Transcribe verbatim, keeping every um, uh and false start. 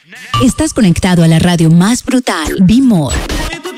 Estás conectado a la radio más brutal, Be More.